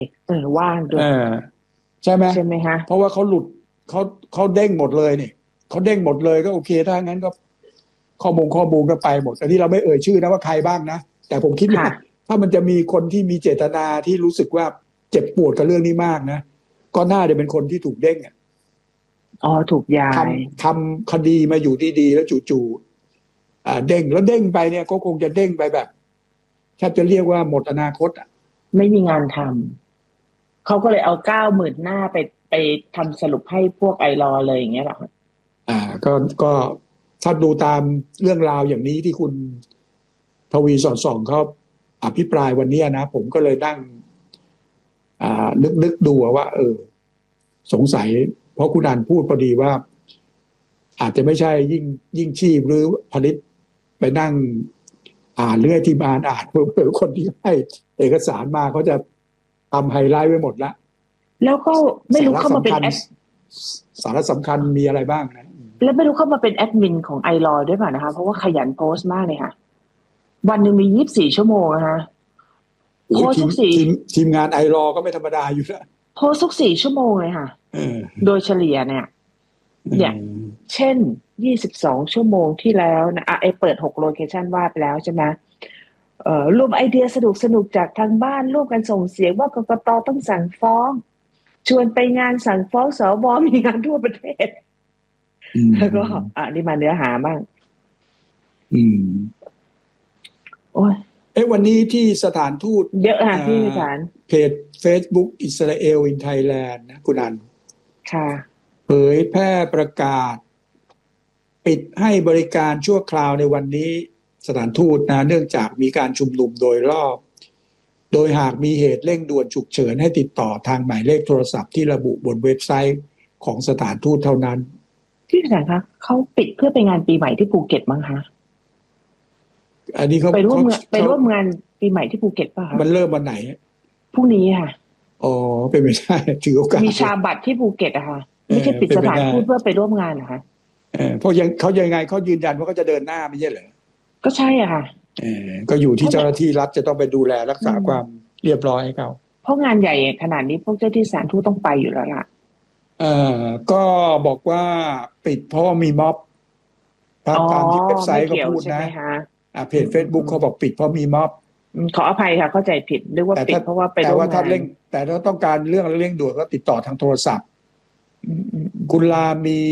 ว่างด้วยใช่ไหมฮะเพราะว่าเขาหลุดเขาเด้งหมดเลยนี่เขาเด้งหมดเลยก็โอเคถ้างั้นก็ข้อมูลก็ไปหมดอันนี้เราไม่เอ่ยชื่อนะว่าใครบ้างนะแต่ผมคิดว่าถ้ามันจะมีคนที่มีเจตนาที่รู้สึกว่าเจ็บปวดกับเรื่องนี้มากนะก็น่าจะเป็นคนที่ถูกเด้งถูกย้ายทำคดีมาอยู่ดีๆแล้วจู่ๆเด้งแล้วเด้งไปเนี่ยก็คงจะเด้งไปแบบแทบจะเรียกว่าหมดอนาคตไม่มีงานทำเขาก็เลยเอา90,000 หน้าไปทำสรุปให้พวกไอรอเลยอย่างเงี้ยหรอก็ถ้าดูตามเรื่องราวอย่างนี้ที่คุณทวีสอดส่องเขาอภิปรายวันนี้นะผมก็เลยนั่งนึกดูว่าสงสัยเพราะคุณอันพูดพอดีว่าอาจจะไม่ใช่ยิ่งชีพหรือผลิตไปนั่งเรื่อยที่มาอ่านเพื่อคนที่ให้เอกสารมาเขาจะทำไฮไลท์ไว้หมดแล้วก็ไม่รู้เข้ามาเป็นสาระสำคัญมีอะไรบ้างนะแล้วไม่รู้เข้ามาเป็นแอดมินของไอรอด้วยป่ะนะคะเพราะว่าขยันโพสต์มากเลยค่ะวันหนึ่งมี24 ชั่วโมงนะคะโพสทุกทีมงานไอรอก็ไม่ธรรมดาอยู่แล้วโพสทุก4 ชั่วโมงเลยค่ะโดยเฉลี่ยเนี่ยเช่น22 ชั่วโมงที่แล้วนะเปิด6โลเคชั่นว่าไปแล้วใช่ไหมรวมไอเดียสนุกจากทางบ้านร่วมกันส่งเสียงว่ากกต.ต้องสั่งฟ้องชวนไปงานสั่งฟ้องสว.มีงานทั่วประเทศแล้วก็นี่มาเนื้อหาบ้างโอ้ยวันนี้ที่สถานทูตเยอะค่ะที่สถานเพจ Facebook อิสราเอล in Thailand นะคุณอันค่ะเผยแพร่ประกาศปิดให้บริการชั่วคราวในวันนี้สถานทูตนะเนื่องจากมีการชุมนุมโดยรอบโดยหากมีเหตุเร่งด่วนฉุกเฉินให้ติดต่อทางหมายเลขโทรศัพท์ที่ระบุบนเว็บไซต์ของสถานทูตเท่านั้นที่ไหนคะเขาปิดเพื่อไปงานปีใหม่ที่ภูเก็ตมั้งคะอันนี้เขาไปร่วมงานปีใหม่ที่ภูเก็ตป่ะคะมันเริ่มวันไหนพรุ่งนี้ค่ะเป็นไม่ใช่ถือโอกาสมีชาบัตรที่ภูเก็ตอะค่ะไม่ใช่ปิดสถานทูตเพื่อไปร่วมงานเหรอคะเพราะเขายังไงเขายืนยันว่าเขาจะเดินหน้าไม่ใช่เหรอก็ใช่อ่ะค่ะก็อยู่ที่เจ้าหน้าที่รัฐจะต้องไปดูแลรักษาความเรียบร้อยให้เขาเพราะงานใหญ่ขนาดนี้พวกเจ้าที่สถานทูตต้องไปอยู่แล้วล่ะก็บอกว่าปิดเพราะมีม็อบตามที่เว็บไซต์ก็พูดนะเพจ Facebook เขาบอกปิดเพราะมีม็อบขออภัยค่ะเข้าใจผิดนึกว่าปิดเพราะว่าไปร่วมงานแต่ถ้าต้องการเรื่องเร่งด่วนก็ติดต่อทางโทรศัพท์คุณลามี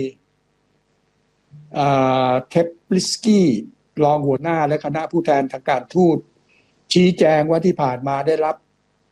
เทปลิสกี้รองหัวหน้าและคณะผู้แทนทางการทูตชี้แจงว่าที่ผ่านมาได้รับ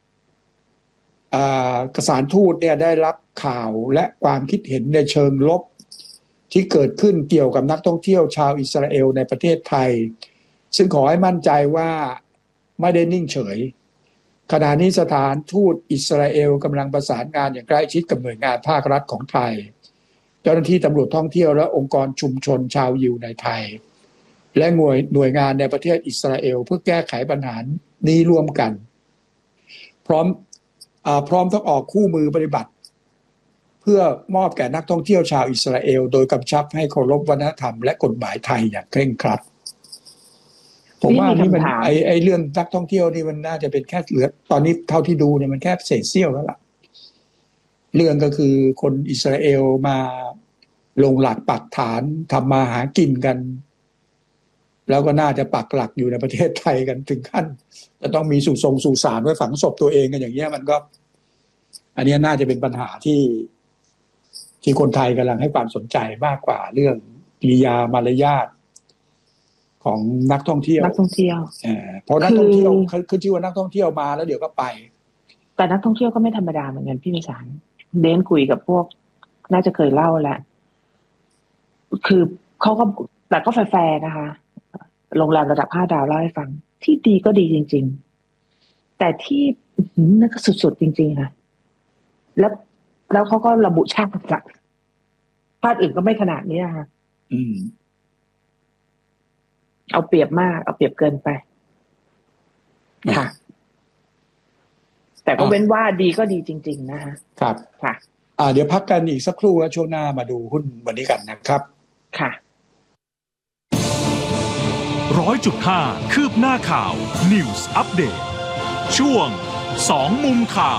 สถานทูตเนี่ยได้รับข่าวและความคิดเห็นในเชิงลบที่เกิดขึ้นเกี่ยวกับนักท่องเที่ยวชาวอิสราเอลในประเทศไทยซึ่งขอให้มั่นใจว่าไม่ได้นิ่งเฉยขณะนี้สถานทูตอิสราเอลกำลังประสานงานอย่างใกล้ชิดกับหน่วยงานภาครัฐของไทยเจ้าหน้าที่ตำรวจท่องเที่ยวและองค์กรชุมชนชาวยิวในไทยและหน่วยงานในประเทศอิสราเอลเพื่อแก้ไขปัญหานี้ร่วมกันพร้อมต้องออกคู่มือปฏิบัติเพื่อมอบแก่นักท่องเที่ยวชาวอิสราเอลโดยกำชับให้เคารพวัฒนธรรมและกฎหมายไทยอย่างเคร่งครัดผมว่านี่มันไอเรื่องนักท่องเที่ยวนี่มันน่าจะเป็นแค่เหลือตอนนี้เท่าที่ดูเนี่ยมันแค่เศษเสี้ยวแล้วล่ะเรื่องก็คือคนอิสราเอลมาลงหลักปักฐานทำมาหากินกันแล้วก็น่าจะปักหลักอยู่ในประเทศไทยกันถึงขั้นจะต้องมีสุสานไว้ฝังศพตัวเองกันอย่างเงี้ยมันก็อันนี้น่าจะเป็นปัญหาที่คนไทยกำลังให้ความสนใจมากกว่าเรื่องกิริยามารยาทของนักท่องเที่ยวเพราะนักท่องเที่ยวคือชื่อว่านักท่องเที่ยวมาแล้วเดี๋ยวก็ไปแต่นักท่องเที่ยวก็ไม่ธรรมดาเหมือนกันพี่นิสานเดินคุยกับพวกน่าจะเคยเล่าแหละคือเขาก็แต่ก็แฟร์นะคะโรงแรมระดับ5 ดาวเล่าให้ฟังที่ดีก็ดีจริงๆแต่ที่นั่นก็สุดๆจริงๆค่ะแล้วเขาก็ระบุชาติจากภาคอื่นก็ไม่ขนาดนี้ค่ะเอาเปรียบมากเอาเปรียบเกินไปค่ะแต่ก็เว้นว่าดีก็ดีจริงๆนะคะครับค่ะเดี๋ยวพักกันอีกสักครู่แล้วช่วงหน้ามาดูหุ้นวันนี้กันนะครับค่ะ 100.5 คืบหน้าข่าว News Update ช่วงสองมุมข่าว